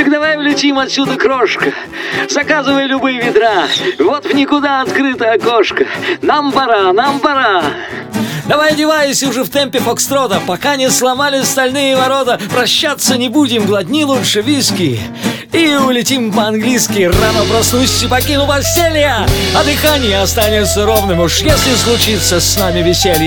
Так давай улетим отсюда, крошка. Заказывай любые ведра. Вот в никуда открыто окошко. Нам пора, нам пора. Давай одевайся уже в темпе фокстрота, пока не сломали стальные ворота. Прощаться не будем, глотни лучше виски и улетим по-английски. Рано проснусь и покину постель я, а дыхание останется ровным, уж если случится с нами веселье.